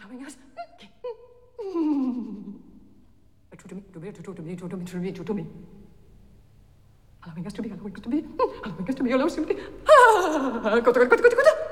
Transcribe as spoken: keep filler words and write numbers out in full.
Alavinhas. To me, to me, to me, to me, to me, to me. Alavinhas to me, alavinhas to me, alavinhas to me, alavinhas to me. Ah, conta, conta, conta, conta.